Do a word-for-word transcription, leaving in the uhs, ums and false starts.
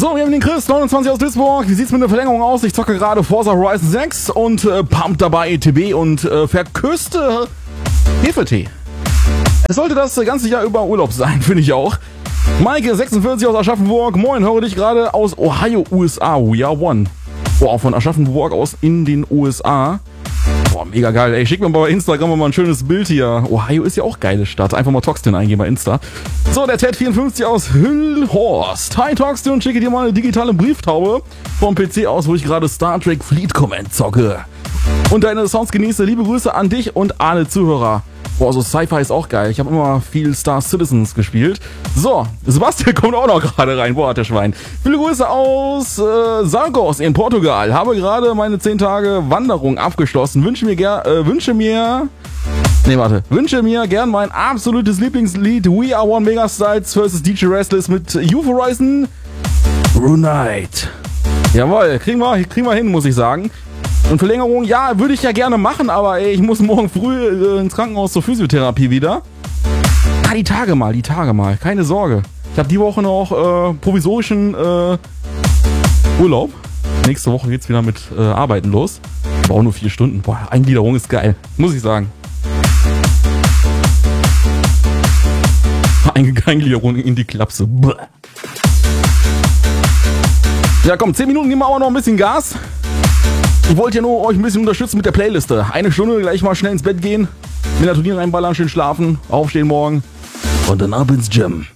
So, wir haben den Chris, neunundzwanzig aus Duisburg. Wie sieht's mit der Verlängerung aus? Ich zocke gerade Forza Horizon sechs und äh, pumpt dabei E T B und äh, verköste Hefetee. Es sollte das ganze Jahr über Urlaub sein, finde ich auch. Maike, sechsundvierzig aus Aschaffenburg. Moin, höre dich gerade aus Ohio, U S A. We are one. Boah, von Aschaffenburg aus in den U S A. Boah, mega geil. Ey, schick mir mal bei Instagram mal ein schönes Bild hier. Ohio ist ja auch geile Stadt. Einfach mal Toxtin eingeben bei Insta. So, der Ted vierundfünfzig aus Hüllhorst. Hi Toxtin und schicke dir mal eine digitale Brieftaube vom P C aus, wo ich gerade Star Trek Fleet Command zocke. Und deine Sounds genieße. Liebe Grüße an dich und alle Zuhörer. Boah, so Sci-Fi ist auch geil. Ich habe immer viel Star Citizens gespielt. So, Sebastian kommt auch noch gerade rein. Boah, hat der Schwein. Viele Grüße aus äh, Sargos in Portugal. Habe gerade meine zehn Tage Wanderung abgeschlossen. Wünsche mir ger äh, wünsche mir Nee, warte. Wünsche mir gern mein absolutes Lieblingslied We Are One Megastyles versus D J Restless mit Youth Horizon Brunite. Jawohl, kriegen wir, kriegen wir hin, muss ich sagen. Und Verlängerung, ja, würde ich ja gerne machen, aber ey, ich muss morgen früh äh, ins Krankenhaus zur Physiotherapie wieder. Ah, die Tage mal, die Tage mal, keine Sorge. Ich habe die Woche noch äh, provisorischen äh, Urlaub. Nächste Woche geht's wieder mit äh, Arbeiten los. Aber auch nur vier Stunden. Boah, Eingliederung ist geil, muss ich sagen. Eingliederung in die Klapse. Bäh. Ja komm, zehn Minuten geben wir aber noch ein bisschen Gas. Ich wollte ja nur euch ein bisschen unterstützen mit der Playliste. Eine Stunde gleich mal schnell ins Bett gehen, mit der Turnier reinballern, schön schlafen, aufstehen morgen und dann ab ins Gym.